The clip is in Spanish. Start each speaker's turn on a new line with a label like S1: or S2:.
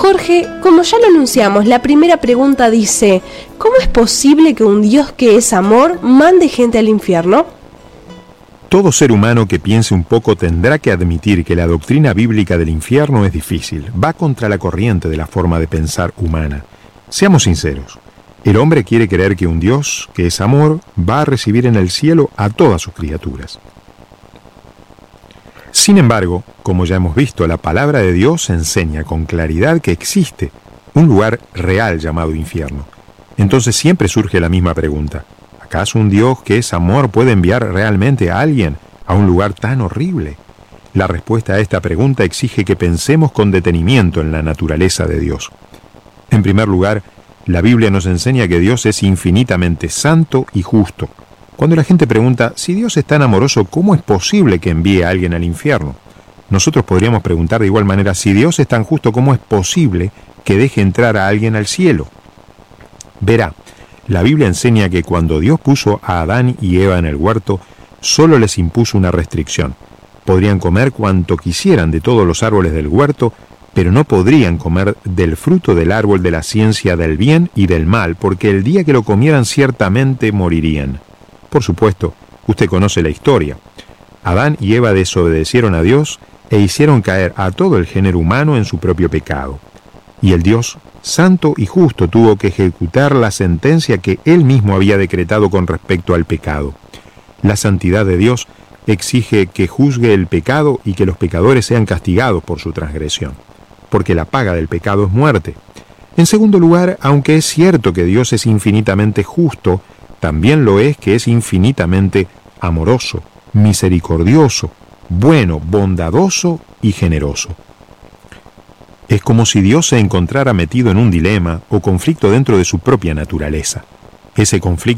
S1: Jorge, como ya lo anunciamos, la primera pregunta dice: ¿cómo es posible que un Dios que es amor mande gente al infierno?
S2: Todo ser humano que piense un poco tendrá que admitir que la doctrina bíblica del infierno es difícil, va contra la corriente de la forma de pensar humana. Seamos sinceros, el hombre quiere creer que un Dios, que es amor, va a recibir en el cielo a todas sus criaturas. Sin embargo, como ya hemos visto, la palabra de Dios enseña con claridad que existe un lugar real llamado infierno. Entonces siempre surge la misma pregunta: ¿acaso un Dios que es amor puede enviar realmente a alguien a un lugar tan horrible? La respuesta a esta pregunta exige que pensemos con detenimiento en la naturaleza de Dios. En primer lugar, la Biblia nos enseña que Dios es infinitamente santo y justo. Cuando la gente pregunta, si Dios es tan amoroso, ¿cómo es posible que envíe a alguien al infierno? Nosotros podríamos preguntar de igual manera, si Dios es tan justo, ¿cómo es posible que deje entrar a alguien al cielo? Verá, la Biblia enseña que cuando Dios puso a Adán y Eva en el huerto, solo les impuso una restricción. Podrían comer cuanto quisieran de todos los árboles del huerto, pero no podrían comer del fruto del árbol de la ciencia del bien y del mal, porque el día que lo comieran ciertamente morirían. Por supuesto, usted conoce la historia. Adán y Eva desobedecieron a Dios e hicieron caer a todo el género humano en su propio pecado. Y el Dios santo y justo tuvo que ejecutar la sentencia que Él mismo había decretado con respecto al pecado. La santidad de Dios exige que juzgue el pecado y que los pecadores sean castigados por su transgresión, porque la paga del pecado es muerte. En segundo lugar, aunque es cierto que Dios es infinitamente justo, también lo es que es infinitamente amoroso, misericordioso, bueno, bondadoso y generoso. Es como si Dios se encontrara metido en un dilema o conflicto dentro de su propia naturaleza. Ese conflicto